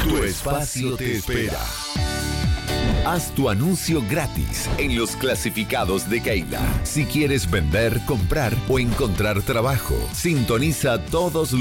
Tu espacio te espera. Haz tu anuncio gratis en los clasificados de Keila. Si quieres vender, comprar o encontrar trabajo, sintoniza todos los